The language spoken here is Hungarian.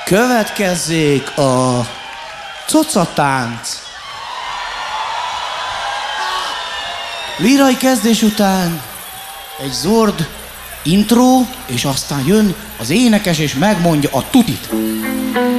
Következzék a cocatánc. Lírai kezdés után egy zord intro, és aztán jön az énekes, és megmondja a tutit.